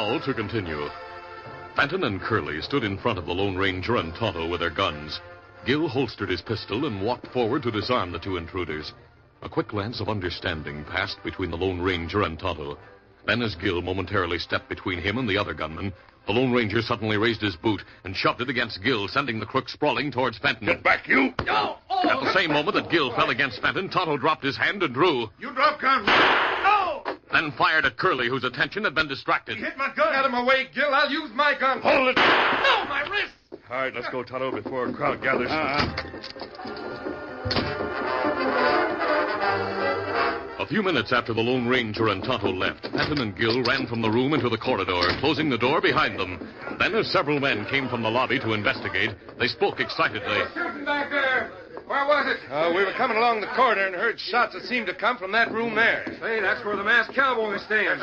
Now to continue. Fenton and Curly stood in front of the Lone Ranger and Tonto with their guns. Gil holstered his pistol and walked forward to disarm the two intruders. A quick glance of understanding passed between the Lone Ranger and Tonto. Then as Gil momentarily stepped between him and the other gunman, the Lone Ranger suddenly raised his boot and shoved it against Gil, sending the crook sprawling towards Fenton. Get back, you! No! At the same moment that Gil fell against Fenton, Tonto dropped his hand and drew. You drop gun! No! Then fired at Curly, whose attention had been distracted. He hit my gun! Get him away, Gil. I'll use my gun. Hold it! No, my wrist! All right, let's go, Tonto, before a crowd gathers. A few minutes after the Lone Ranger and Tonto left, Fenton and Gil ran from the room into the corridor, closing the door behind them. Then, as several men came from the lobby to investigate, they spoke excitedly. Shooting back there. Where was it? We were coming along the corridor and heard shots that seemed to come from that room there. Say, that's where the masked cowboy stands.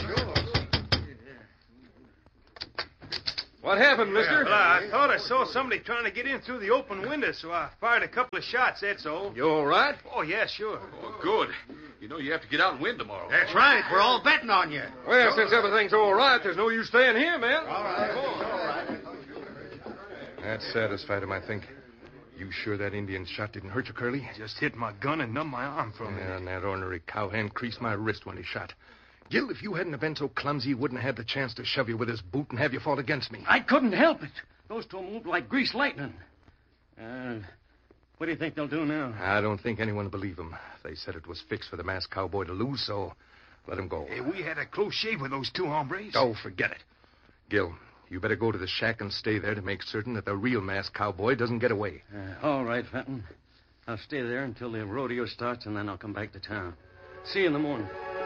What happened, mister? Well, I thought I saw somebody trying to get in through the open window, so I fired a couple of shots, that's all. You all right? Oh, yeah, sure. Oh, good. You know you have to get out and win tomorrow. That's right. We're all betting on you. Well, since everything's all right, there's no use staying here, man. All right. That satisfied him, I think. You sure that Indian shot didn't hurt you, Curly? Just hit my gun and numbed my arm from it. Yeah, and that ornery cowhand creased my wrist when he shot. Gil, if you hadn't have been so clumsy, he wouldn't have had the chance to shove you with his boot and have you fought against me. I couldn't help it. Those two moved like greased lightning. What do you think they'll do now? I don't think anyone will believe them. They said it was fixed for the masked cowboy to lose, so let him go. Hey, we had a close shave with those two hombres. Oh, forget it. Gil, you better go to the shack and stay there to make certain that the real masked cowboy doesn't get away. All right, Fenton. I'll stay there until the rodeo starts, and then I'll come back to town. See you in the morning.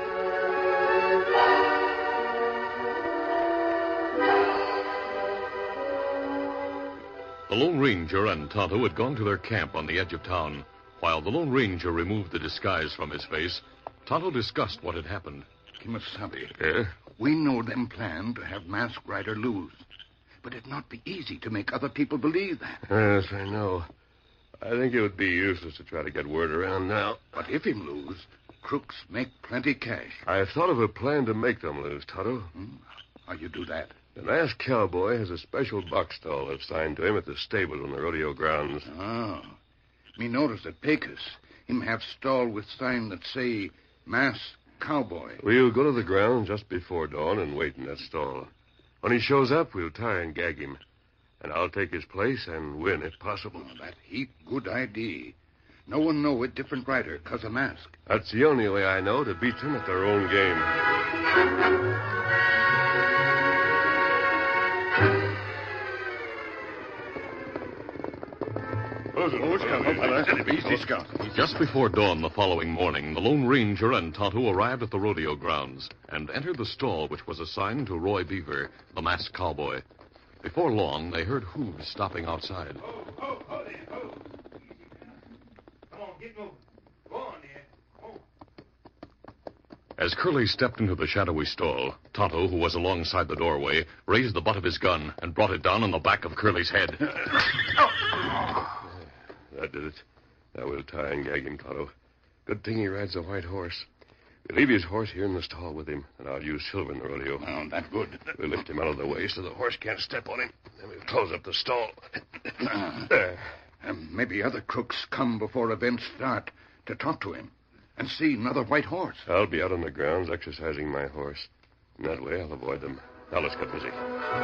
The Lone Ranger and Tonto had gone to their camp on the edge of town. While the Lone Ranger removed the disguise from his face, Tonto discussed what had happened. Kimasabi. Yeah? We know them plan to have Masked Rider lose. But it'd not be easy to make other people believe that. Yes, I know. I think it would be useless to try to get word around now. But if him lose, crooks make plenty cash. I've thought of a plan to make them lose, Tonto. How you do that? The masked cowboy has a special box stall assigned to him at the stable on the rodeo grounds. Oh. Me notice at Pecos, him have stall with sign that say, Masked Cowboy. We'll go to the grounds just before dawn and wait in that stall. When he shows up, we'll tie and gag him. And I'll take his place and win if possible. Oh, that heap good idea. No one know a different rider 'cause of mask. That's the only way I know to beat them at their own game. Just before dawn the following morning, the Lone Ranger and Tonto arrived at the rodeo grounds and entered the stall which was assigned to Roy Beaver, the masked cowboy. Before long, they heard hooves stopping outside. Come on, get moving. Go on, there. Come on. As Curly stepped into the shadowy stall, Tonto, who was alongside the doorway, raised the butt of his gun and brought it down on the back of Curly's head. That did it. Now we'll tie and gag him, Tonto. Good thing he rides a white horse. We'll leave his horse here in the stall with him, and I'll use Silver in the rodeo. Oh, that good. We'll lift him out of the way so the horse can't step on him. Then we'll close up the stall. Maybe other crooks come before events start to talk to him and see another white horse. I'll be out on the grounds exercising my horse. In that way, I'll avoid them. Now let's get busy.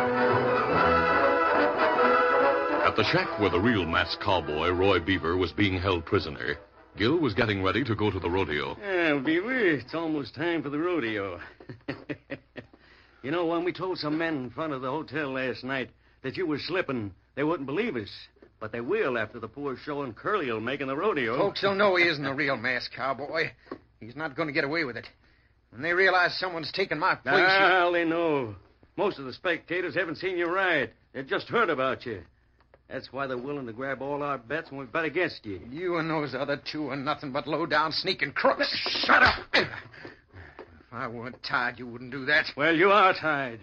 At the shack where the real masked cowboy, Roy Beaver, was being held prisoner, Gil was getting ready to go to the rodeo. Beaver, it's almost time for the rodeo. You know, when we told some men in front of the hotel last night that you were slipping, they wouldn't believe us. But they will after the poor show and Curly will make in the rodeo. Folks will know he isn't a real masked cowboy. He's not going to get away with it. When they realize someone's taken my place... Well, they know. Most of the spectators haven't seen you ride. They've just heard about you. That's why they're willing to grab all our bets when we bet against you. You and those other two are nothing but low-down sneaking crooks. Shut up! If I weren't tied, you wouldn't do that. Well, you are tied.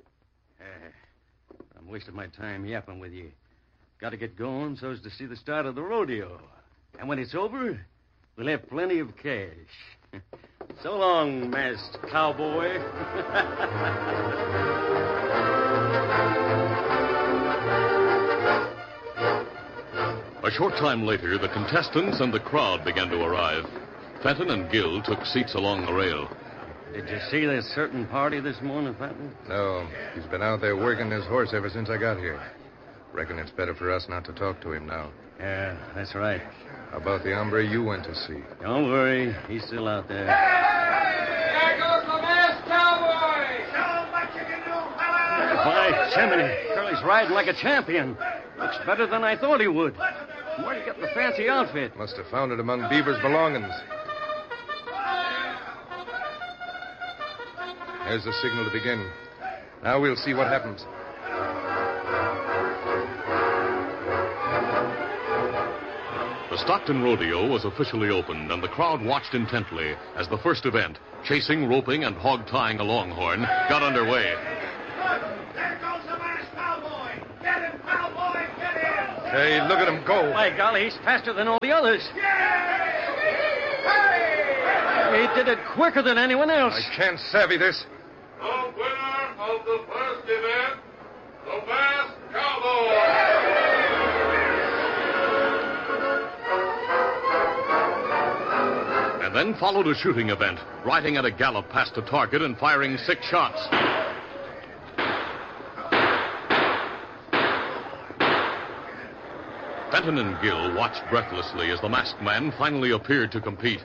I'm wasting my time yapping with you. Got to get going so as to see the start of the rodeo. And when it's over, we'll have plenty of cash. So long, masked cowboy. A short time later, the contestants and the crowd began to arrive. Fenton and Gill took seats along the rail. Did you see that certain party this morning, Fenton? No, he's been out there working his horse ever since I got here. Reckon it's better for us not to talk to him now. Yeah, that's right. How about the hombre you went to see? Don't worry. He's still out there. There goes the masked cowboy! Show him what you can do, fella! By Jiminy, Curly's riding like a champion. Looks better than I thought he would. Where'd he get the fancy outfit? Must have found it among Beaver's belongings. There's the signal to begin. Now we'll see what happens. The Stockton Rodeo was officially opened, and the crowd watched intently as the first event, chasing, roping, and hog-tying a longhorn, got underway. There goes the masked cowboy! Get him, cowboy! Get him! Hey, look at him go. By golly, he's faster than all the others. He did it quicker than anyone else. I can't savvy this. The winner of the first event, the masked cowboy. And then followed a shooting event, riding at a gallop past a target and firing 6 shots. Fenton and Gill watched breathlessly as the masked man finally appeared to compete.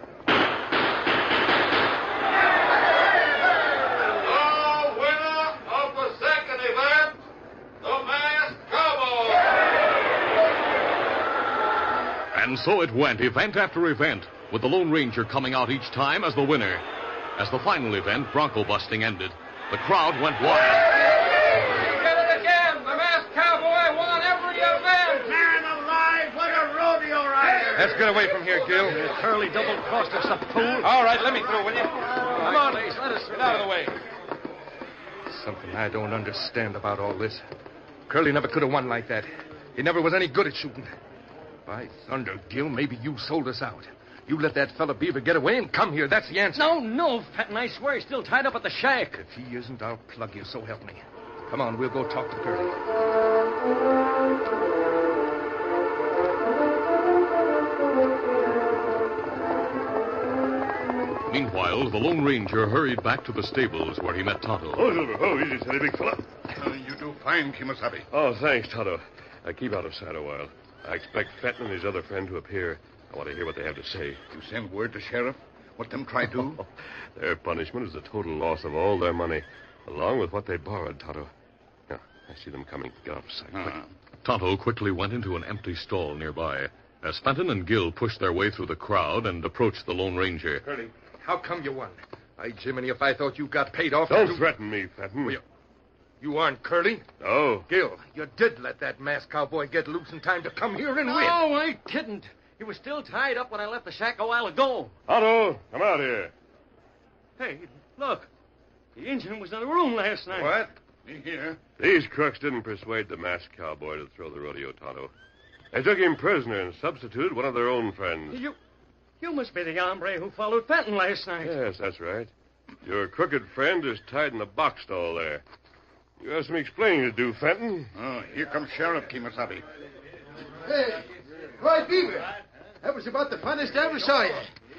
And so it went, event after event, with the Lone Ranger coming out each time as the winner. As the final event, bronco busting, ended, the crowd went wild. He did it again! The masked cowboy won every event! Man alive, what a rodeo rider! Let's get away from here, Gil. Curly double-crossed us, a fool. All right, let me through, will you? Come on, please, let us get out of the way. Something I don't understand about all this. Curly never could have won like that. He never was any good at shooting. By thunder, Gil, maybe you sold us out. You let that fella Beaver get away and come here. That's the answer. No, Fenton, I swear he's still tied up at the shack. If he isn't, I'll plug you, so help me. Come on, we'll go talk to Curly. Meanwhile, the Lone Ranger hurried back to the stables where he met Tonto. Oh, Silver. Oh, easy, steady, big fella. You do fine, Kimasabi. Oh, thanks, Tonto. Keep out of sight a while. I expect Fenton and his other friend to appear. I want to hear what they have to say. You send word to Sheriff? What them try do? Their punishment is the total loss of all their money, along with what they borrowed, Tonto. Now, I see them coming. Get out of sight, quick. Tonto quickly went into an empty stall nearby. As Fenton and Gill pushed their way through the crowd and approached the Lone Ranger. Curly, how come you won? By Jiminy, if I thought you got paid off... Don't threaten me, Fenton. Well, you aren't Curly? No. Gil, you did let that masked cowboy get loose in time to come here and win. No, I didn't. He was still tied up when I left the shack a while ago. Tonto, come out here. Hey, look. The Indian was in the room last night. What? Me here. These crooks didn't persuade the masked cowboy to throw the rodeo, Tonto. They took him prisoner and substituted one of their own friends. You must be the hombre who followed Fenton last night. Yes, that's right. Your crooked friend is tied in the box stall there. You have some explaining to do, Fenton. Oh, here comes Sheriff Kimasabi. Hey, Roy Beaver. That was about the funnest I ever saw you.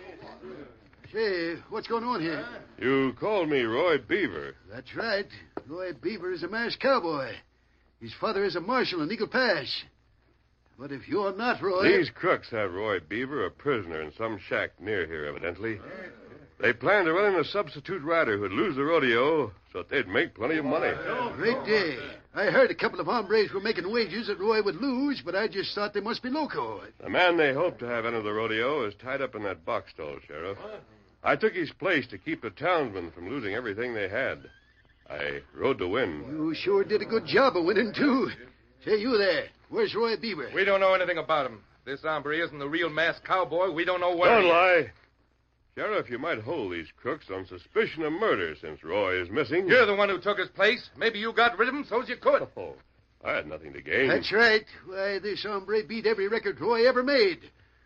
Say, what's going on here? You called me Roy Beaver. That's right. Roy Beaver is a masked cowboy. His father is a marshal in Eagle Pass. But if you're not Roy... These crooks have Roy Beaver a prisoner in some shack near here, evidently. They planned to run in a substitute rider who'd lose the rodeo so that they'd make plenty of money. Great day. I heard a couple of hombres were making wagers that Roy would lose, but I just thought they must be loco. The man they hope to have enter the rodeo is tied up in that box stall, Sheriff. I took his place to keep the townsmen from losing everything they had. I rode to win. You sure did a good job of winning, too. Say, you there. Where's Roy Beaver? We don't know anything about him. This hombre isn't the real masked cowboy. We don't know where Don't he is. lie. Sheriff, you might hold these crooks on suspicion of murder since Roy is missing. You're the one who took his place. Maybe you got rid of him so's you could. Oh, I had nothing to gain. That's right. Why, this hombre beat every record Roy ever made.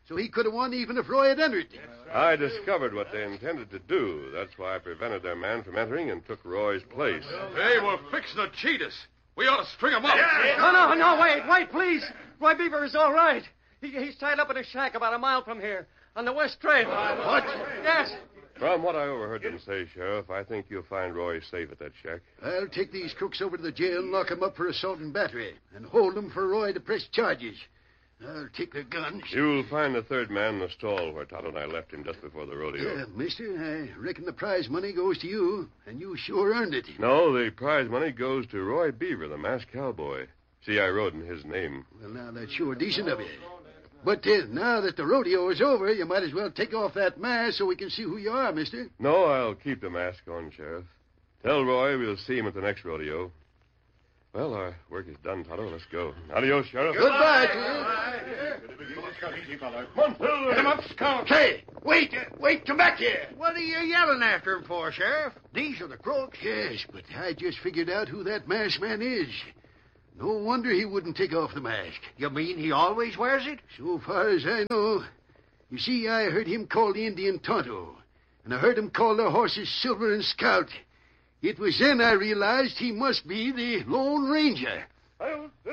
so he could have won even if Roy had entered. I discovered what they intended to do. That's why I prevented their man from entering and took Roy's place. They were fixing to cheat us. We ought to string them up. No, wait, please. Roy Beaver is all right. He's tied up in a shack about a mile from here, on the west trail. What? Yes. From what I overheard them say, Sheriff, I think you'll find Roy safe at that shack. I'll take these crooks over to the jail and lock them up for assault and battery, and hold them for Roy to press charges. I'll take their guns. You'll find the third man in the stall where Tonto and I left him just before the rodeo. Mister, I reckon the prize money goes to you, and you sure earned it. No, the prize money goes to Roy Beaver, the masked cowboy. See, I rode in his name. Well, now, that's sure decent of you. But now that the rodeo is over, you might as well take off that mask so we can see who you are, mister. No, I'll keep the mask on, Sheriff. Tell Roy we'll see him at the next rodeo. Well, our work is done, Tonto. Let's go. Adios, Sheriff. Goodbye to you. Come on, Phil. Get him up, Scout. Hey, wait, come back here. What are you yelling after him for, Sheriff? These are the crooks. Yes, but I just figured out who that masked man is. No wonder he wouldn't take off the mask. You mean he always wears it? So far as I know. You see, I heard him call the Indian Tonto, and I heard him call the horses Silver and Scout. It was then I realized he must be the Lone Ranger.